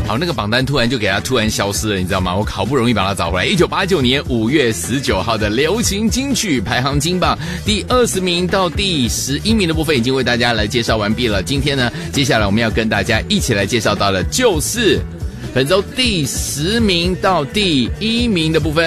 好，那个榜单突然消失了，你知道吗？我好不容易把它找回来。1989年5月19号的流行金曲排行金榜第20名到第11名的部分已经为大家来介绍完毕了。今天呢，接下来我们要跟大家一起来介绍到的就是本周第10名到第1名的部分。